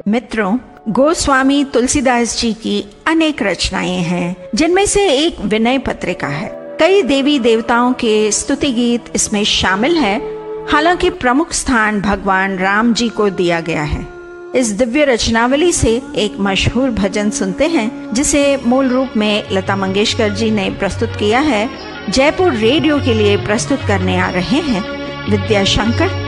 मित्रों, गोस्वामी तुलसीदास जी की अनेक रचनाएं हैं, जिनमें से एक विनय पत्रिका है। कई देवी देवताओं के स्तुति गीत इसमें शामिल है। हालांकि प्रमुख स्थान भगवान राम जी को दिया गया है। इस दिव्य रचनावली से एक मशहूर भजन सुनते हैं, जिसे मूल रूप में लता मंगेशकर जी ने प्रस्तुत किया है। जयपुर रेडियो के लिए प्रस्तुत करने आ रहे हैं विद्याशंकर।